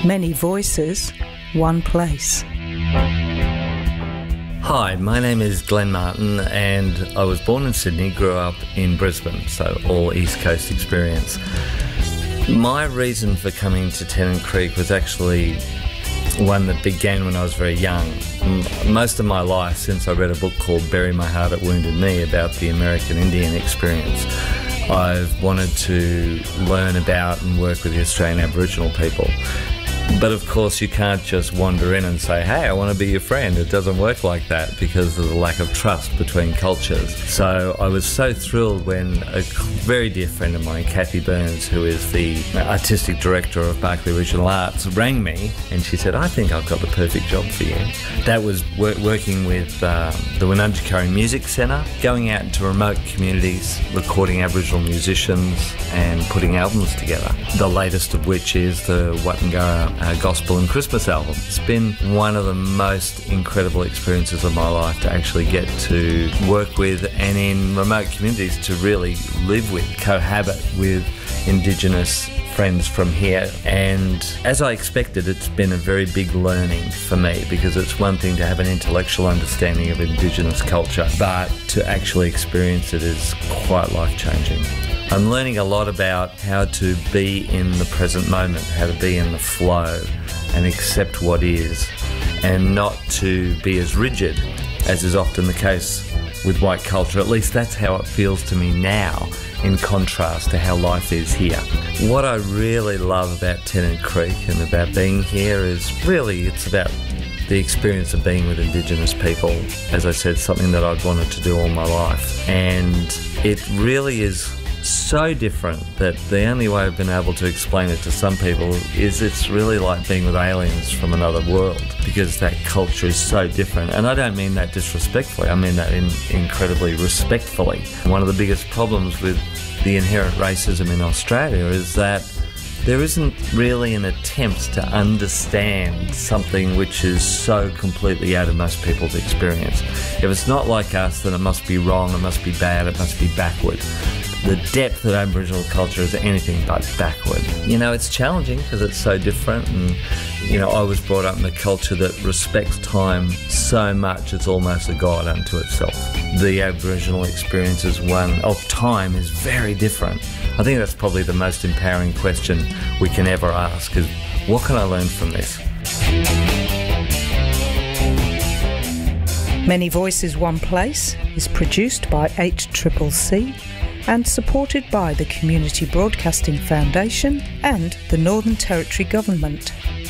Many voices, one place. Hi, my name is Glenn Martin and I was born in Sydney, grew up in Brisbane, so all East Coast experience. My reason for coming to Tennant Creek was actually one that began when I was very young. Most of my life, since I read a book called Bury My Heart at Wounded Knee about the American Indian experience, I've wanted to learn about and work with the Australian Aboriginal people. But of course you can't just wander in and say, hey, I want to be your friend. It doesn't work like that because of the lack of trust between cultures. So I was so thrilled when a very dear friend of mine, Kathy Burns, who is the artistic director of Berkeley Regional Arts, rang me and she said, I think I've got the perfect job for you. That was working with the Wunundjeri Music Centre, going out into remote communities, recording Aboriginal musicians and putting albums together. The latest of which is the Watangara Gospel and Christmas album. It's been one of the most incredible experiences of my life to actually get to work with and in remote communities to really live with, cohabit with Indigenous friends from here. And as I expected, it's been a very big learning for me because it's one thing to have an intellectual understanding of Indigenous culture, but to actually experience it is quite life-changing. I'm learning a lot about how to be in the present moment, how to be in the flow and accept what is, and not to be as rigid as is often the case with white culture. At least that's how it feels to me now, in contrast to how life is here. What I really love about Tennant Creek and about being here is really it's about the experience of being with Indigenous people. As I said, something that I've wanted to do all my life. And it really is so different that the only way I've been able to explain it to some people is it's really like being with aliens from another world because that culture is so different. And I don't mean that disrespectfully, I mean that incredibly respectfully. One of the biggest problems with the inherent racism in Australia is that there isn't really an attempt to understand something which is so completely out of most people's experience. If it's not like us, then it must be wrong, it must be bad, it must be backward. The depth of Aboriginal culture is anything but backward. You know, it's challenging because it's so different and, you know, I was brought up in a culture that respects time so much it's almost a god unto itself. The Aboriginal experience is one of time is very different. I think that's probably the most empowering question we can ever ask is, what can I learn from this? Many Voices, One Place is produced by HCCC and supported by the Community Broadcasting Foundation and the Northern Territory Government.